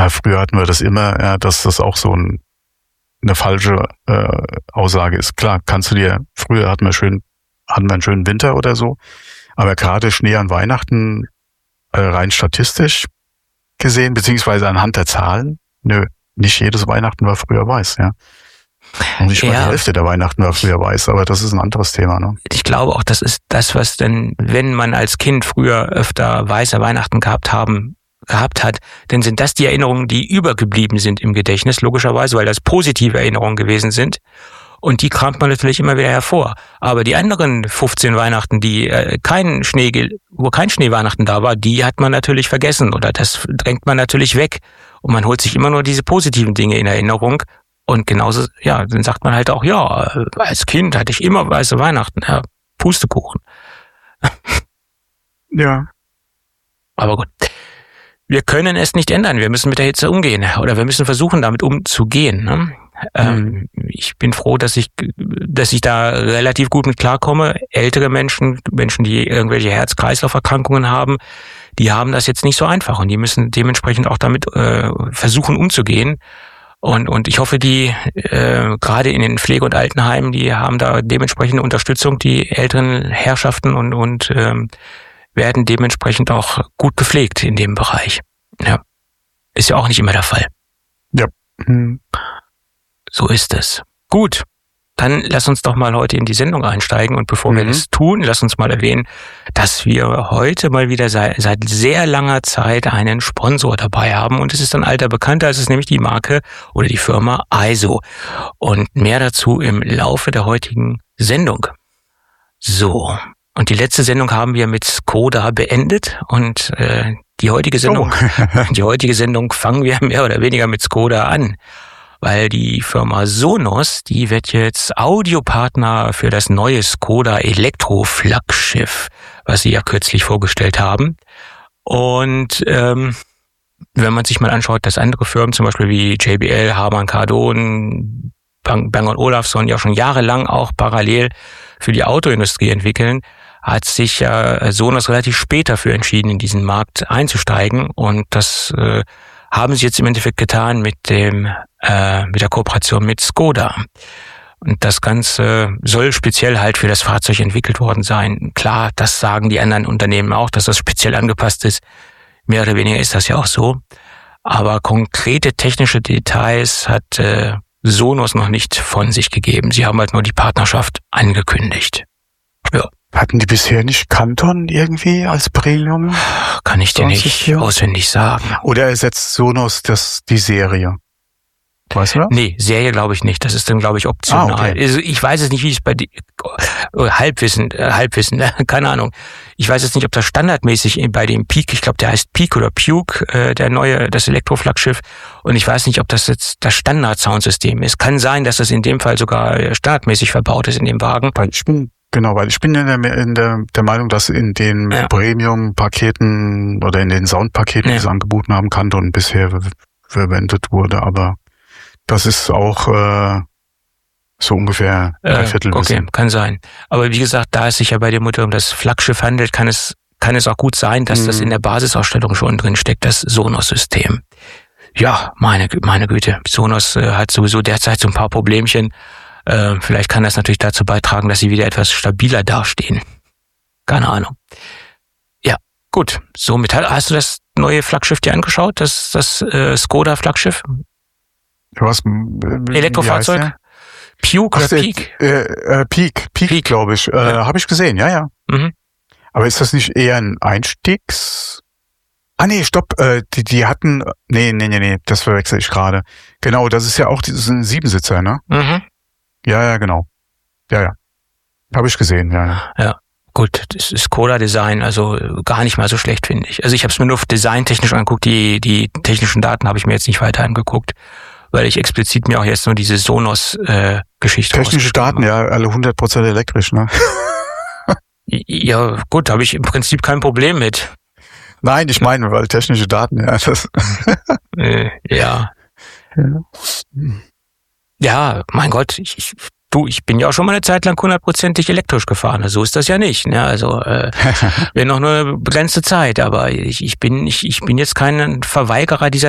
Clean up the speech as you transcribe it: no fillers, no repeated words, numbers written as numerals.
Ja, früher hatten wir das immer, ja, dass das auch so eine falsche Aussage ist. Klar, früher hatten wir einen schönen Winter oder so, aber gerade Schnee an Weihnachten, rein statistisch gesehen, beziehungsweise anhand der Zahlen, nicht jedes Weihnachten war früher weiß, ja. Und nicht mal die Hälfte der Weihnachten war früher weiß, aber das ist ein anderes Thema, ne? Ich glaube auch, das ist das, was denn, wenn man als Kind früher öfter weiße Weihnachten gehabt hat, dann sind das die Erinnerungen, die übergeblieben sind im Gedächtnis, logischerweise, weil das positive Erinnerungen gewesen sind. Und die kramt man natürlich immer wieder hervor. Aber die anderen 15 Weihnachten, wo kein Schneeweihnachten da war, die hat man natürlich vergessen oder das drängt man natürlich weg. Und man holt sich immer nur diese positiven Dinge in Erinnerung. Und genauso, ja, dann sagt man halt auch, ja, als Kind hatte ich immer weiße Weihnachten. Ja, Pustekuchen. Ja. Aber gut. Wir können es nicht ändern. Wir müssen mit der Hitze umgehen. Oder wir müssen versuchen, damit umzugehen. Ne? Ich bin froh, dass ich da relativ gut mit klarkomme. Ältere Menschen, die irgendwelche Herz-Kreislauf-Erkrankungen haben, die haben das jetzt nicht so einfach. Und die müssen dementsprechend auch damit versuchen, umzugehen. Und ich hoffe, die gerade in den Pflege- und Altenheimen, die haben da dementsprechende Unterstützung, die älteren Herrschaften und werden dementsprechend auch gut gepflegt in dem Bereich. Ja. Ist ja auch nicht immer der Fall. Ja. So ist es. Gut. Dann lass uns doch mal heute in die Sendung einsteigen und bevor wir das tun, lass uns mal erwähnen, dass wir heute mal wieder seit sehr langer Zeit einen Sponsor dabei haben und es ist ein alter Bekannter, es ist nämlich die Marke oder die Firma ISO und mehr dazu im Laufe der heutigen Sendung. So, und die letzte Sendung haben wir mit Skoda beendet und die heutige Sendung fangen wir mehr oder weniger mit Skoda an. Weil die Firma Sonos, die wird jetzt Audiopartner für das neue Skoda Elektro-Flaggschiff, was sie ja kürzlich vorgestellt haben. Und wenn man sich mal anschaut, dass andere Firmen, zum Beispiel wie JBL, Harman Kardon, Bang & Olufsen, ja schon jahrelang auch parallel für die Autoindustrie entwickeln, hat sich ja Sonos relativ spät dafür entschieden, in diesen Markt einzusteigen. Und das haben sie jetzt im Endeffekt getan mit der Kooperation mit Skoda. Und das Ganze soll speziell halt für das Fahrzeug entwickelt worden sein. Klar, das sagen die anderen Unternehmen auch, dass das speziell angepasst ist. Mehr oder weniger ist das ja auch so. Aber konkrete technische Details hat Sonos noch nicht von sich gegeben. Sie haben halt nur die Partnerschaft angekündigt. Ja. Hatten die bisher nicht Canton irgendwie als Premium? Kann ich dir nicht auswendig sagen. Oder ersetzt Sonos die Serie? Weißt du das? Nee, Serie glaube ich nicht. Das ist dann, glaube ich, optional. Okay. Also ich weiß es nicht, wie es bei Halbwissen, keine Ahnung. Ich weiß jetzt nicht, ob das standardmäßig bei dem Peak, ich glaube, der heißt Peak oder Puke, das Elektro-Flaggschiff. Und ich weiß nicht, ob das jetzt das Standard-Soundsystem ist. Kann sein, dass das in dem Fall sogar standardmäßig verbaut ist in dem Wagen. Weil ich bin in der Meinung, dass in den Premium-Paketen oder in den Soundpaketen, die sie angeboten haben, Canton bisher verwendet wurde, aber das ist auch so ungefähr ein Viertel. Okay, kann sein. Aber wie gesagt, da es sich ja bei dem Modell um das Flaggschiff handelt, kann es auch gut sein, dass das in der Basisausstattung schon drin steckt, das Sonos-System. Ja, meine Güte, Sonos hat sowieso derzeit so ein paar Problemchen. Vielleicht kann das natürlich dazu beitragen, dass sie wieder etwas stabiler dastehen. Keine Ahnung. Ja, gut. Somit hast du das neue Flaggschiff dir angeschaut? Das Skoda-Flaggschiff? Was? Elektrofahrzeug? Puke oder Peak? Peak, glaube ich. Habe ich gesehen, ja. Mhm. Aber ist das nicht eher ein Einstiegs... nee, stopp. Die hatten... Nee, das verwechsel ich gerade. Genau, das ist ja auch ein Siebensitzer, ne? Mhm. Ja, genau. Ja. Habe ich gesehen, ja. Ja, gut, das ist Skoda-Design, also gar nicht mal so schlecht, finde ich. Also ich habe es mir nur designtechnisch angeguckt, die technischen Daten habe ich mir jetzt nicht weiter angeguckt, weil ich explizit mir auch jetzt nur diese Sonos-Geschichte technische Daten, ja, alle 100% elektrisch, ne? Ja, gut, habe ich im Prinzip kein Problem mit. Nein, ich meine, weil technische Daten, ja. Das ja. Ja, mein Gott, ich bin ja auch schon mal eine Zeit lang 100% elektrisch gefahren. So ist das ja nicht. Ne? Also wir noch nur eine begrenzte Zeit, aber ich bin jetzt kein Verweigerer dieser